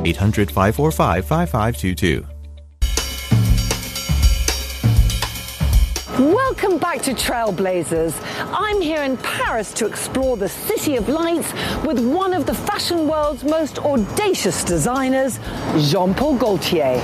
800-545-5522. Welcome back to Trailblazers. I'm here in Paris to explore the City of Lights with one of the fashion world's most audacious designers, Jean-Paul Gaultier.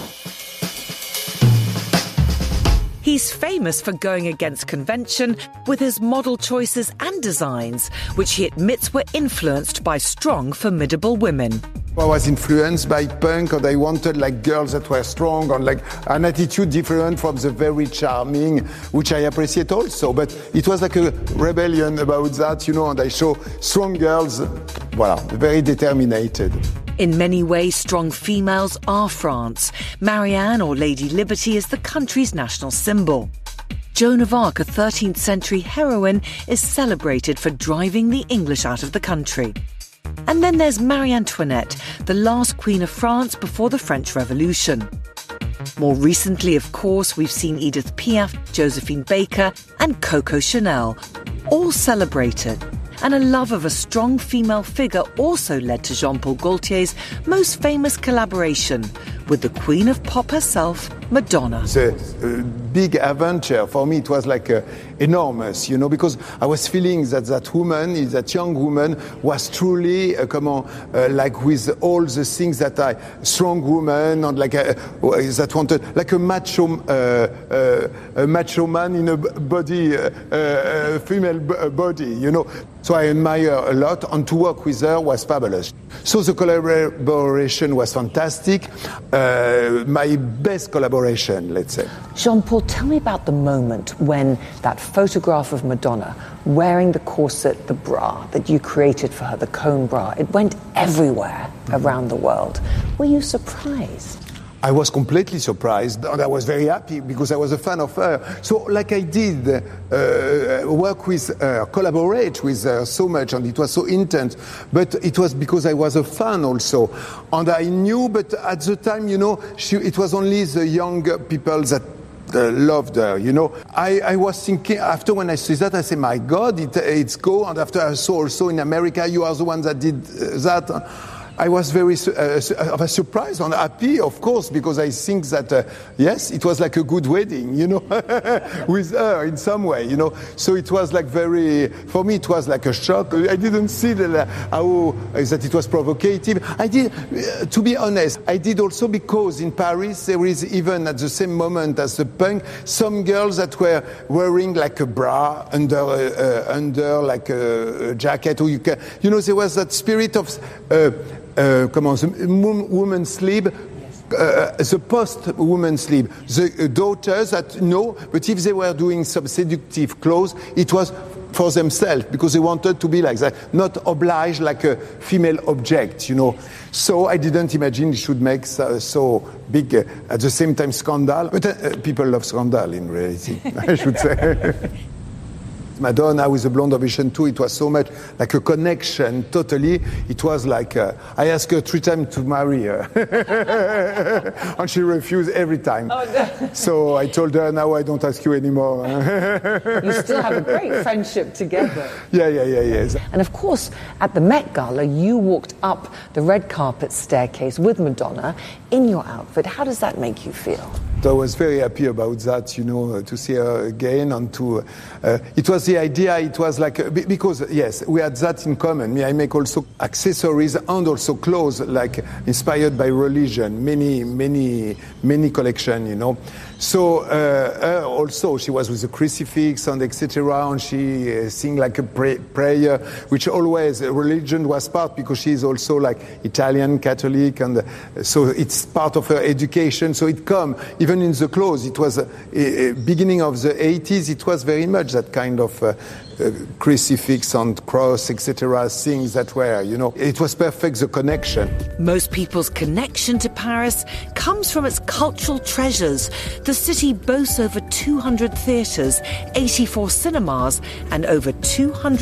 He's famous for going against convention with his model choices and designs, which he admits were influenced by strong, formidable women. I was influenced by punk, and I wanted like girls that were strong and like an attitude different from the very charming, which I appreciate also. But it was like a rebellion about that, and I show strong girls, very determined. In many ways, strong females are France. Marianne, or Lady Liberty, is the country's national symbol. Joan of Arc, a 13th century heroine, is celebrated for driving the English out of the country. And then there's Marie Antoinette, the last queen of France before the French Revolution. More recently, of course, we've seen Edith Piaf, Josephine Baker and Coco Chanel, all celebrated. And a love of a strong female figure also led to Jean-Paul Gaultier's most famous collaboration with the queen of pop herself, Madonna. It's a big adventure. For me, it was like enormous, because I was feeling that woman, that young woman, was truly, like with all the things that strong woman, and like that wanted, like a macho man in a body, female body, So I admire a lot, and to work with her was fabulous. So the collaboration was fantastic. My best collaboration, let's say. Jean-Paul, tell me about the moment when that photograph of Madonna wearing the corset, the bra that you created for her, the cone bra, it went everywhere around the world. Were you surprised? I was completely surprised, and I was very happy because I was a fan of her. So, like I did work with her, collaborate with her so much, and it was so intense. But it was because I was a fan also, and I knew. But at the time, it was only the young people that loved her, I was thinking, after when I saw that, I said, my God, it's go. And after I saw also in America, you are the one that did that. I was very surprised and happy, of course, because I think that, yes, it was like a good wedding, with her in some way, So it was like for me, it was like a shock. I didn't see how that it was provocative. I did, to be honest, I did also because in Paris, there is even at the same moment as the punk, some girls that were wearing like a bra under like a jacket, or there was that spirit of, the woman's sleep, the post-woman's sleep. The daughters that but if they were doing some seductive clothes, it was for themselves, because they wanted to be like that, not obliged like a female object, So I didn't imagine it should make so big, at the same time, scandal. But people love scandal in reality, I should say. Madonna with the Blonde Ambition too, it was so much like a connection, totally. It was like, I asked her 3 times to marry her. And she refused every time. Oh, no. So I told her, now I don't ask you anymore. You still have a great friendship together. Yes. And of course, at the Met Gala, you walked up the red carpet staircase with Madonna in your outfit. How does that make you feel? I was very happy about that, to see her again, and to. It was the idea. It was like because yes, we had that in common. I make also accessories and also clothes, like inspired by religion. Many collection, So her also, she was with the crucifix and etc. And she sing like a prayer, which always religion was part, because she is also like Italian Catholic, and so it's part of her education. So it come even in the clothes. It was beginning of the 80s. It was very much that kind of crucifix and cross, etc. things that were, it was perfect, the connection. Most people's connection to Paris comes from its cultural treasures. The city boasts over 200 theatres, 84 cinemas, and over 200